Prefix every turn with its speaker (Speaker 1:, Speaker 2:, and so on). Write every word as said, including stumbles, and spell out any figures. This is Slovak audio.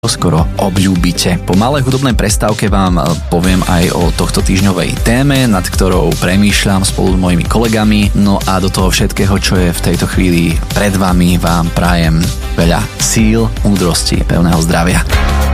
Speaker 1: skoro obľúbite. Po malej hudobnej prestávke vám poviem aj o tohto týždňovej téme, nad ktorou premýšľam spolu s mojimi kolegami. No a do toho všetkého, čo je v tejto chvíli pred vami, vám prajem veľa síl, múdrosti, pevného zdravia.